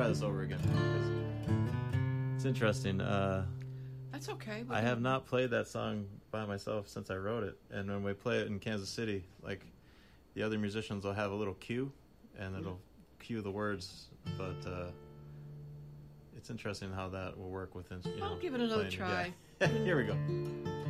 try this over again. It's interesting. That's okay. I have not played that song by myself since I wrote it, and when we play it in Kansas City, like the other musicians will have a little cue, and it'll cue the words. But it's interesting how that will work with. I'll give it another try. Here we go.